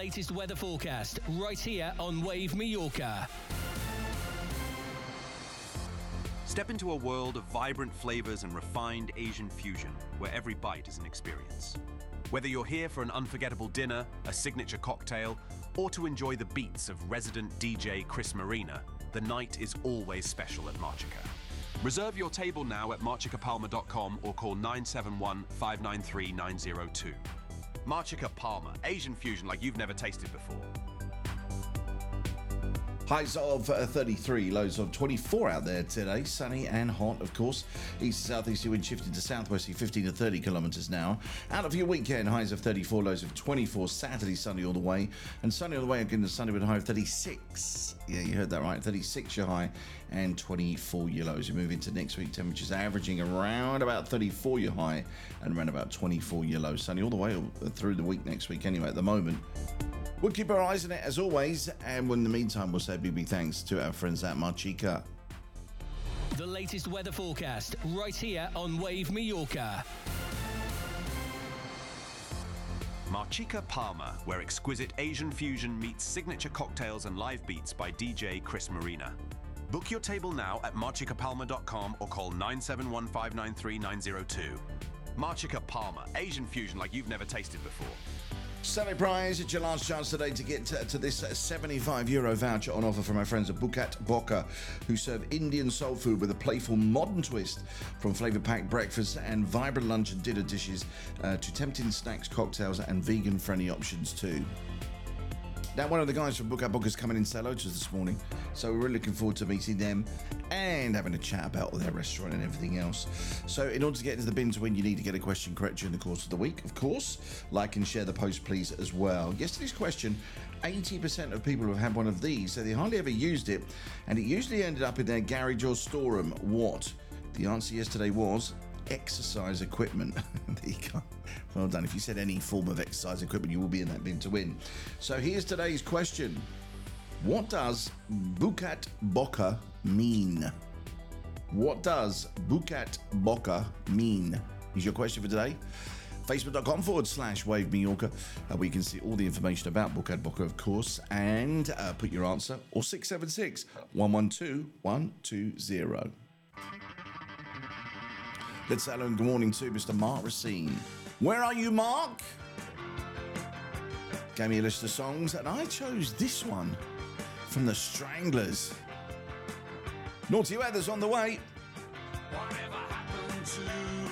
latest weather forecast right here on Wave Mallorca. Step into a world of vibrant flavors and refined Asian fusion, where every bite is an experience. Whether you're here for an unforgettable dinner, a signature cocktail, or to enjoy the beats of resident DJ Chris Marina, the night is always special at Marchica. Reserve your table now at marchicapalma.com or call 971 593 902. Marchica Palma, Asian fusion like you've never tasted before. Highs of 33, lows of 24 out there today. Sunny and hot, of course. East to southeasterly wind shifted to southwesterly 15 to 30 kilometres now. Out of your weekend, highs of 34, lows of 24. Saturday, sunny all the way. And sunny all the way again to Sunday with a high of 36. Yeah, you heard that right. 36 your high and 24 your lows. You move into next week, temperatures averaging around about 34 your high and around about 24 your low. Sunny all the way through the week next week anyway at the moment. We'll keep our eyes on it as always, and in the meantime, we'll say big thanks to our friends at Marchica. The latest weather forecast right here on Wave Mallorca. Marchica Palma, where exquisite Asian fusion meets signature cocktails and live beats by DJ Chris Marina. Book your table now at marchicapalma.com or call 971 593 902. Marchica Palma, Asian fusion like you've never tasted before. Saturday prize, it's your last chance today to get to this €75 voucher on offer from our friends at Bukit Boka, who serve Indian soul food with a playful modern twist, from flavour-packed breakfast and vibrant lunch and dinner dishes to tempting snacks, cocktails and vegan-friendly options too. Now, one of the guys from Bukit Boka is coming in to say hello to us this morning, so we're really looking forward to meeting them and having a chat about their restaurant and everything else. So in order to get into the bin to win, you need to get a question correct during the course of the week, of course. Like and share the post, please, as well. Yesterday's question, 80% of people have had one of these, so they hardly ever used it, and it usually ended up in their garage or storeroom. What? The answer yesterday was exercise equipment. There you go. Well done. If you said any form of exercise equipment, you will be in that bin to win. So here's today's question. What does Bukit Boka mean? What does Bukit Boka mean? Is your question for today. Facebook.com/Wave Mallorca, where you can see all the information about Bukit Boka, of course, and put your answer, or 676 112 120. Let's say hello and good morning to Mr. Mark Racine. Where are you, Mark? Gave me a list of songs, and I chose this one from the Stranglers. Naughty Weather's on the way. Whatever happened to